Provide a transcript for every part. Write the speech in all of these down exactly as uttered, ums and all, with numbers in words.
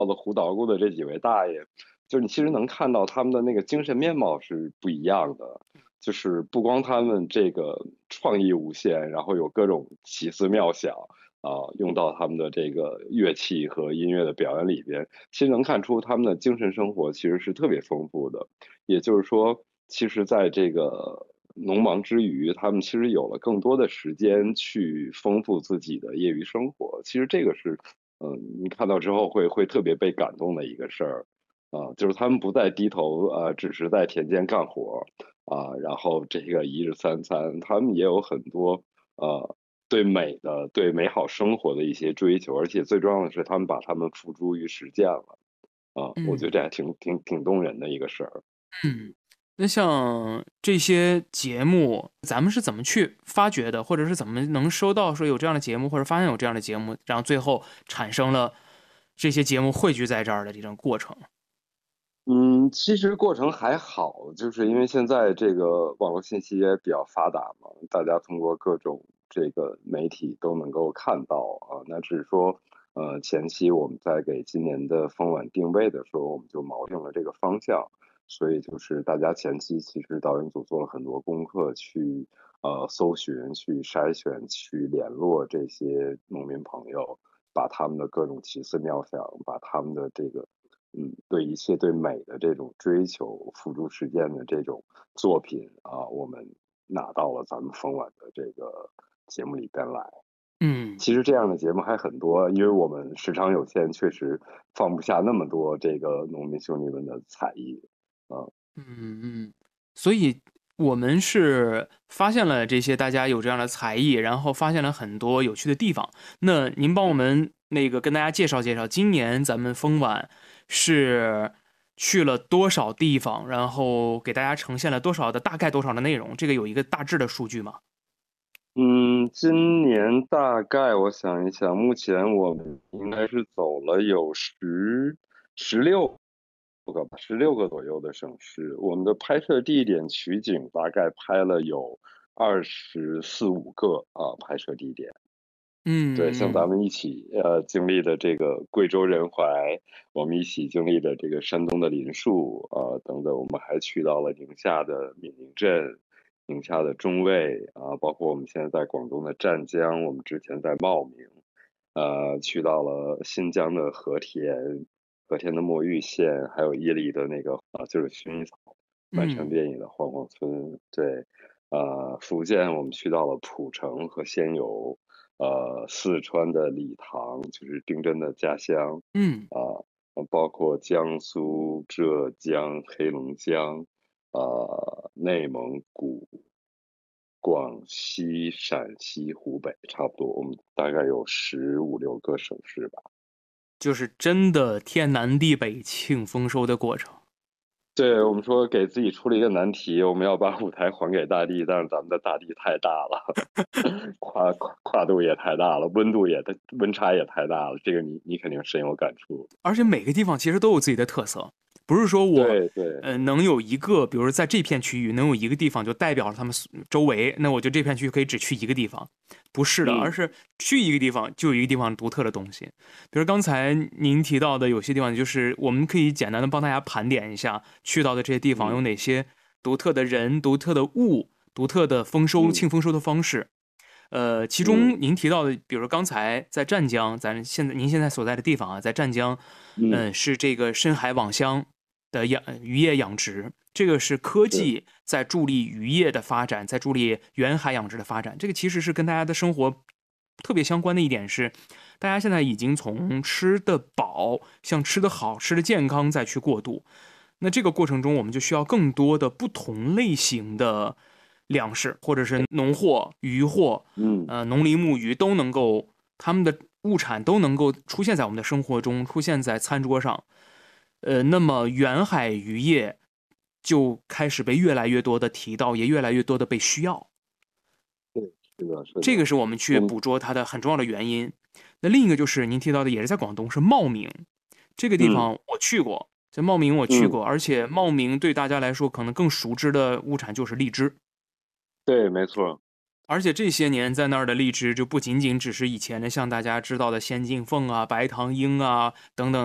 的胡捣鼓的这几位大爷，就是你其实能看到他们的那个精神面貌是不一样的。就是不光他们这个创意无限，然后有各种奇思妙想啊，用到他们的这个乐器和音乐的表演里边，其实能看出他们的精神生活其实是特别丰富的。也就是说，其实在这个农忙之余，他们其实有了更多的时间去丰富自己的业余生活。其实这个是，嗯，你看到之后会会特别被感动的一个事儿。啊，就是他们不再低头，呃，只是在田间干活啊，然后这个一日三餐，他们也有很多呃对美的、对美好生活的一些追求，而且最重要的是，他们把他们付诸于实践了啊，我觉得嗯这还挺挺挺动人的一个事儿。 嗯。那像这些节目，咱们是怎么去发掘的，或者是怎么能收到说有这样的节目，或者发现有这样的节目，然后最后产生了这些节目汇聚在这儿的这种过程？ 嗯，其实过程还好，就是因为现在这个网络信息也比较发达嘛，大家通过各种这个媒体都能够看到啊。那只是说，呃，前期我们在给今年的风晚定位的时候，我们就锚定了这个方向，所以就是大家前期其实导演组做了很多功课去呃搜寻、去筛选、去联络这些农民朋友，把他们的各种奇思妙想，把他们的这个嗯，对一切对美的这种追求付诸实践的这种作品啊，我们拿到了咱们风晚的这个节目里边来。 嗯其实这样的节目还很多，因为我们时长有限，确实放不下那么多这个农民兄弟们的才艺啊。 嗯嗯。所以我们是发现了这些大家有这样的才艺，然后发现了很多有趣的地方。那您帮我们那个跟大家介绍介绍，今年咱们风晚是去了多少地方，然后给大家呈现了多少的大概多少的内容，这个有一个大致的数据吗？ 嗯，今年大概我想一想，目前我们应该是走了有十十六个吧，十六个左右的省市。我们的拍摄地点取景大概拍了有二十四五个啊拍摄地点。对，像嗯嗯咱们一起呃经历的这个贵州仁怀，我们一起经历的这个山东的林树啊、呃等等，我们还去到了宁夏的闽宁镇、宁夏的中卫啊、包括我们现在在广东的湛江，我们之前在茂名，呃，去到了新疆的和田、和田的墨玉县，还有伊犁的那个啊、就是薰衣草满山嗯遍野的黄黄村。对，呃，福建我们去到了浦城和仙游。呃，四川的理塘，就是丁真的家乡嗯。 啊，呃包括江苏、浙江、黑龙江，呃，内蒙古、广西、陕西、湖北，差不多，我们大概有十五六个省市吧。 就是真的天南地北庆丰收的过程。 对，我们说给自己出了一个难题，我们要把舞台还给大地，但是咱们的大地太大了，跨跨跨度也太大了，温度也太温差也太大了，这个你你肯定深有感触。 而且每个地方其实都有自己的特色，不是说我对对， 呃能有一个，比如说在这片区域能有一个地方就代表了他们周围，那我就这片区域可以只去一个地方，不是的，而嗯是去一个地方就有一个地方独特的东西。比如刚才您提到的有些地方，就是我们可以简单的帮大家盘点一下去到的这些地方有嗯哪些独特的人、独特的物、独特的丰收庆嗯丰收的方式。呃，其中嗯您提到的，比如说刚才在湛江，咱现在您现在所在的地方啊，在湛江， 嗯， 嗯，是这个深海网箱的养渔业养殖，这个是科是， 技在助力渔业的发展，在助力远海养殖的发展。这个其实是跟大家的生活特别相关的一点是，大家现在已经从吃得饱向吃得好、吃得健康再去过渡。那这个过程中，我们就需要更多的不同类型的粮食，或者是农货、渔货， 嗯呃，农林牧渔都能够，他们的物产都能够出现在我们的生活中，出现在餐桌上。呃，那么远海渔业就开始被越来越多的提到，也越来越多的被需要。 对，是的，是的， 这个是我们去我们捕捉它的很重要的原因。那另一个就是您提到的，也是在广东，是茂名这个地嗯方，我去过，在茂名我去嗯， 过，而且茂名对大家来说可能更熟知的物产就是荔枝。 对，没错， 而且这些年在那儿的荔枝就不仅仅只是以前的像大家知道的仙境凤啊、白糖鹰啊等等，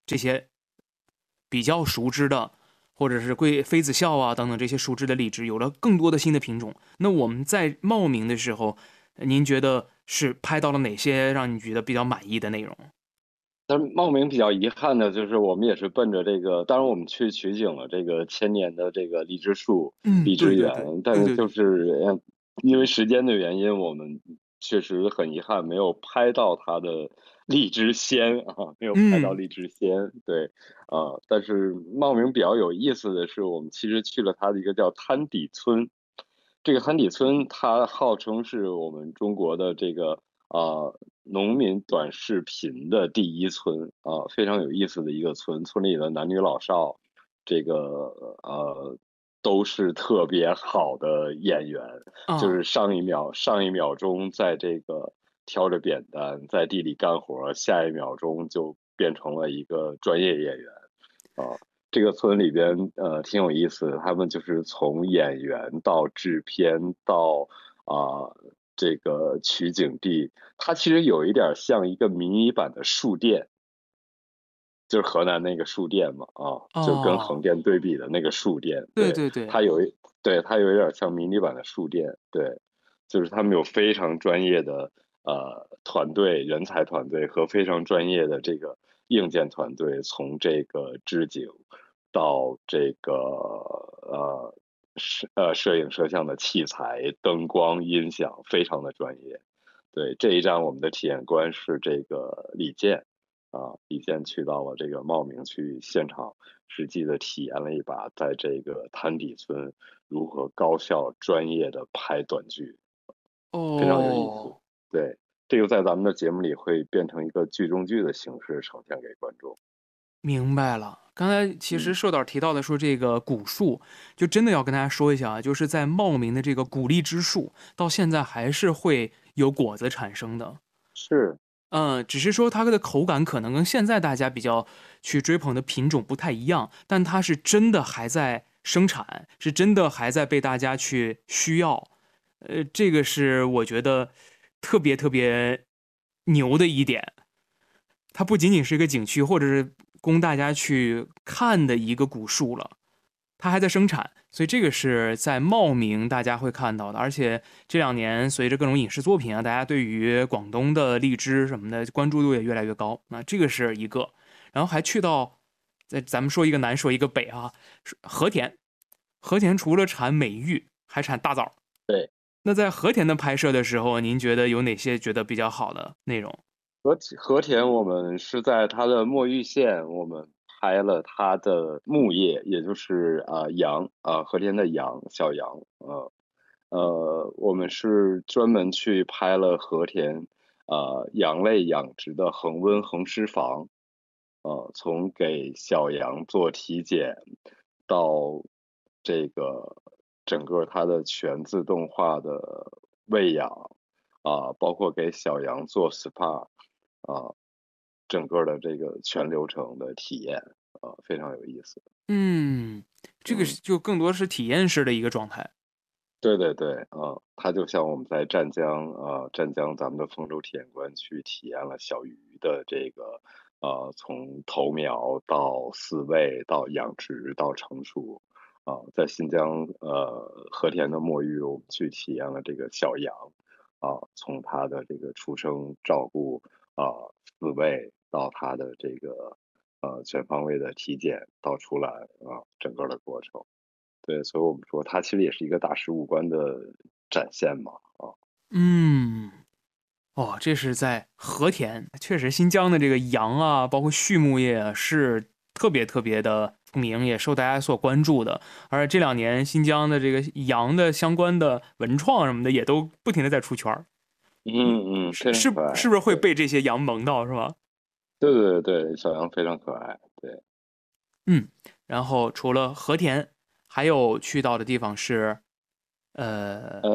这些比较熟知的，或者是贵妃子笑啊等等这些熟知的荔枝，有了更多的新的品种。那我们在茂名的时候，您觉得是拍到了哪些让你觉得比较满意的内容？ 但是茂名比较遗憾的就是，我们也是奔着这个，当然我们去取景了这个千年的这个荔枝树、 嗯， 荔枝园， 对对对但是就对对对， 是呃因为时间的原因，我们确实很遗憾没有拍到它的荔枝仙啊，没有拍到嗯， 荔枝仙。对，啊、但是茂名比较有意思的是，我们其实去了它的一个叫滩底村。这个滩底村它号称是我们中国的这个啊、农民短视频的第一村啊、非常有意思的一个村，村里的男女老少，这个呃都是特别好的演员，就啊， 是上一秒上一秒钟在这个挑着扁担在地里干活，下一秒钟就变成了一个专业演员啊。这个村里边，呃，挺有意思的。他们就是从演员到制片到啊、这个取景地，它其实有一点像一个迷你版的树店，就是河南那个树店嘛，啊，就跟横哦， 店对比的那个树店。对， 对对对， 它有一，对，它有一点像迷你版的树店。对，就是他们有非常专业的呃团队、人才团队和非常专业的这个硬件团队，从这个置景到这个呃摄呃摄影摄像的器材、灯光、音响，非常的专业。对，这一站我们的体验官是这个李健啊，李健去到了这个茂名去现场实际的体验了一把，在这个滩底村如何高效专业的拍短剧，非常有意思。 哦。 对，这个在咱们的节目里会变成一个剧中剧的形式呈现给观众。 明白了，刚才其实嗯， 寿导提到的说这个古树，就真的要跟大家说一下啊，就是在茂名的这个古荔枝树，到现在还是会有果子产生的。 是， 嗯，只是说它的口感可能跟现在大家比较去追捧的品种不太一样，但它是真的还在生产，是真的还在被大家去需要。呃，这个是我觉得特别特别牛的一点。它不仅仅是一个景区或者是供大家去看的一个古树了，它还在生产，所以这个是在茂名大家会看到的。而且这两年随着各种影视作品啊，大家对于广东的荔枝什么的关注度也越来越高。那这个是一个，然后还去到，在咱们说一个南说一个北啊，和田，和田除了产美玉，还产大枣。 对。 那在和田的拍摄的时候，您觉得有哪些觉得比较好的内容？ 和和田，我们是在它的墨玉县，我们拍了它的木叶，也就是啊、呃羊啊、呃和田的羊，小羊，呃呃，我们是专门去拍了和田啊、呃羊类养殖的恒温恒湿房，呃，从给小羊做体检到这个整个它的全自动化的喂养啊、包括给小羊做 S P A。啊，整个的这个全流程的体验啊，非常有意思。 嗯，这个嗯， 是就更多是体验式的一个状态。 对对对，啊，它就像我们在湛江啊，湛江咱们的丰州体验馆去体验了小鱼的这个呃，从头苗到饲喂到养殖到成熟。啊，在新疆呃和田的墨玉，我们去体验了这个小羊啊，从它的这个出生照顾啊饲喂到它的这个呃全方位的体检到出来啊，整个的过程。对，所以我们说它其实也是一个大师五官的展现嘛，啊， 嗯，哦，这是在和田，确实新疆的这个羊啊，包括畜牧业啊，是特别特别的出名，也受大家所关注的。而这两年新疆的这个羊的相关的文创什么的，也都不停的在出圈儿。 嗯嗯， 是是非常可爱。 是不是会对被这些羊萌到是吧？ 对对对，小羊非常可爱。对， 嗯，然后除了和田，还有去到的地方是，呃， 呃，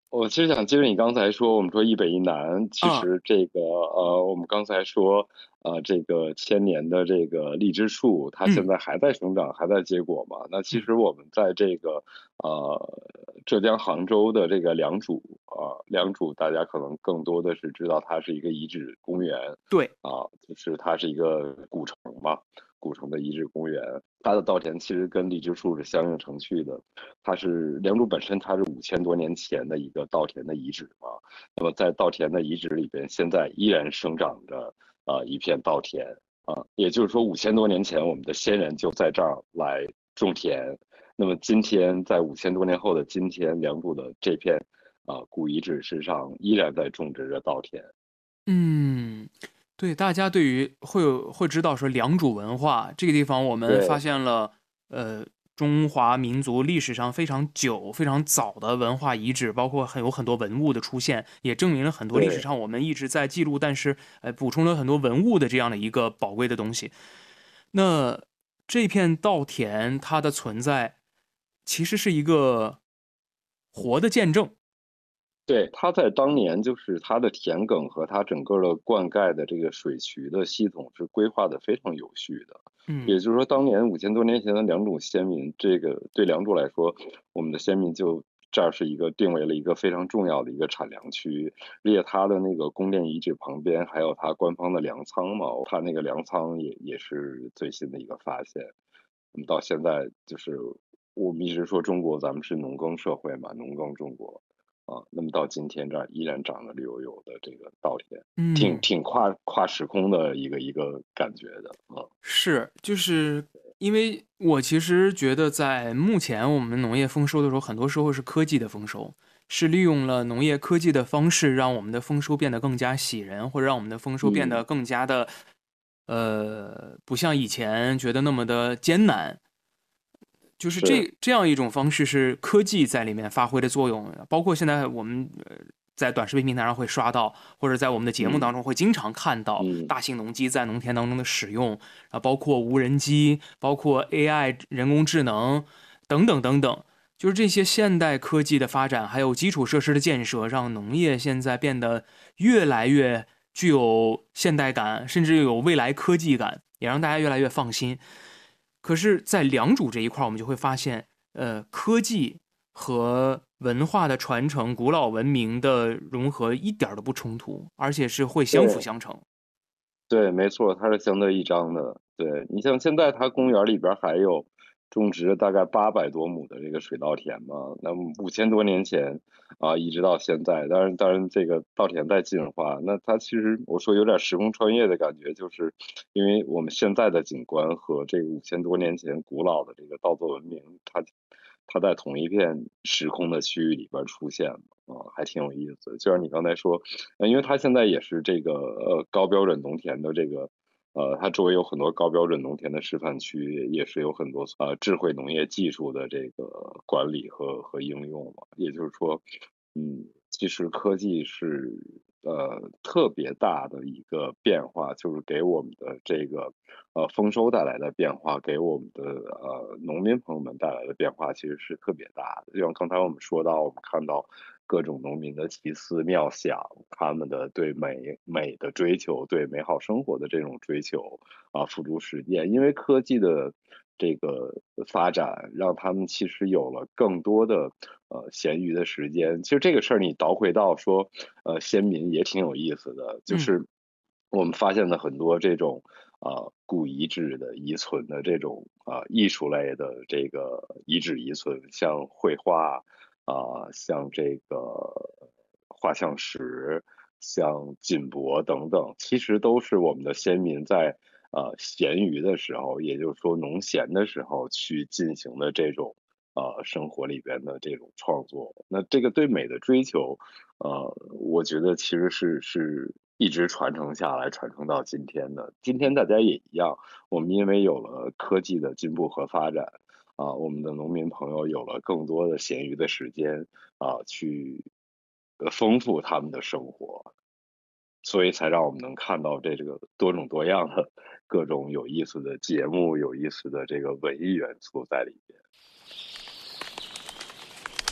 我其实想接着你刚才说，我们说一北一南，其啊， 实这个呃，我们刚才说呃，这个千年的这个荔枝树，它现嗯在还在生长，还在结果嘛。那其嗯， 实我们在这个呃浙江杭州的这个良渚啊、良渚大家可能更多的是知道它是一个遗址公园对， 啊、就是它是一个古城嘛，古城的遗址公园。它的稻田其实跟荔枝树是相映成趣的，它是良渚本身，它是五千多年前的一个稻田的遗址嘛。那么在稻田的遗址里边，现在依然生长着啊、呃一片稻田啊，也就是说五千多年前我们的先人就在这儿来种田。那么今天在五千多年后的今天，良渚的这片啊、呃古遗址之上依然在种植着稻田。 嗯，对，大家对于会有会知道说良渚文化这个地方，我们发对现了呃中华民族历史上非常久、非常早的文化遗址，包括很有很多文物的出现，也证明了很多历史对上我们一直在记录，但是呃补充了很多文物的这样的一个宝贵的东西。那这片稻田它的存在，其实是一个活的见证。 对，它在当年就是它的田埂和它整个的灌溉的这个水渠的系统是规划的非常有序的。 嗯也就是说，当年五千多年前的良渚先民，这个对良渚来说，我们的先民就这儿是一个定为了一个非常重要的一个产粮区，而且它的那个宫殿遗址旁边还有它官方的粮仓嘛，它那个粮仓也也是最新的一个发现。那么到现在就是我们一直说中国咱们是农耕社会嘛，农耕中国。啊，那么到今天这儿依然长着绿油油的这个稻田，挺嗯。 挺跨跨时空的一个一个感觉的啊。 是，就是因为我其实觉得，在目前我们农业丰收的时候，很多时候是科技的丰收，是利用了农业科技的方式，让我们的丰收变得更加喜人，或者让我们的丰收变得嗯， 更加的，呃，不像以前觉得那么的艰难。就是是， 这这样一种方式是科技在里面发挥的作用，包括现在我们呃在短视频平台上会刷到，或者在我们的节目当嗯中会经常看到嗯， 大型农机在农田当中的使用啊，包括无人机，包括 A I 人工智能等等等等，就是这些现代科技的发展，还有基础设施的建设，让农业现在变得越来越具有现代感，甚至有未来科技感，也让大家越来越放心。可是，在良渚这一块我们就会发现，呃，科技和文化的传承、古老文明的融合一点都不冲突，而且是会相辅对相成。 对，没错，它是相得益彰的。对你像现在它公园里边还有种植大概八百多亩的这个水稻田嘛，那么五千多年前啊，一直到现在，当然当然这个稻田在进化，那它其实我说有点时空穿越的感觉，就是因为我们现在的景观和这个五千多年前古老的这个稻作文明，它它在同一片时空的区域里边出现了。啊，还挺有意思的。就像你刚才说，呃，因为它现在也是这个呃高标准农田的这个，呃，它周围有很多高标准农田的示范区，也是有很多呃智慧农业技术的这个管理和和应用嘛。也就是说，嗯，其实科技是呃特别大的一个变化，就是给我们的这个呃丰收带来的变化，给我们的呃农民朋友们带来的变化，其实是特别大的。就像刚才我们说到，我们看到各种农民的奇思妙想，他们的对美美的追求，对美好生活的这种追求啊，付诸实践。因为科技的这个发展，让他们其实有了更多的呃闲余的时间。其实这个事儿你倒回到说，呃，先民也挺有意思的，就嗯是我们发现了很多这种啊、呃古遗址的遗存的这种啊、呃艺术类的这个遗址遗存，像绘画啊、像这个画像石，像锦帛等等，其实都是我们的先民在呃闲余的时候，也就是说农闲的时候去进行的这种呃生活里边的这种创作。那这个对美的追求，呃，我觉得其实是是一直传承下来，传承到今天的。今天大家也一样，我们因为有了科技的进步和发展。啊，我们的农民朋友有了更多的闲余的时间啊，去呃丰富他们的生活，所以才让我们能看到这这个多种多样的各种有意思的节目、有意思的这个文艺元素在里边。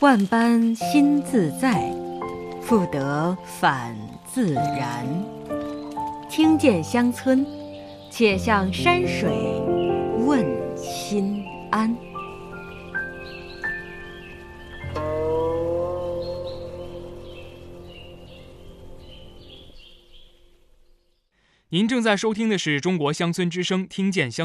万般心自在，复得返自然。听见乡村，且向山水问心安。 您正在收听的是中国乡村之声，听见乡